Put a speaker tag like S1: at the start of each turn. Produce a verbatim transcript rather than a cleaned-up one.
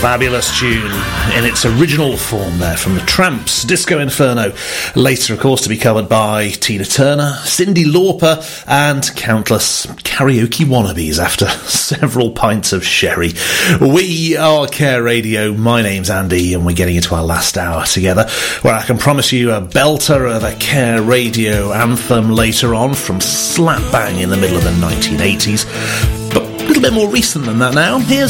S1: Fabulous tune in its original form there from the Tramps, Disco Inferno, later of course to be covered by Tina Turner, Cyndi Lauper and countless karaoke wannabes after several pints of sherry. We are Care Radio, my name's Andy and we're getting into our last hour together where I can promise you a belter of a Care Radio anthem later on from slap bang in the middle of the nineteen eighties. But a little bit more recent than that now. Here's